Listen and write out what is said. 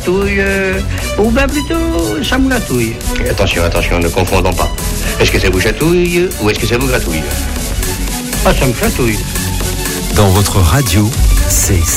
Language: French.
gratouille, ou bien plutôt ça me gratouille. Attention, ne confondons pas. Est-ce que ça vous chatouille ou est-ce que ça vous gratouille? Ah, ça me chatouille. Dans votre radio, c'est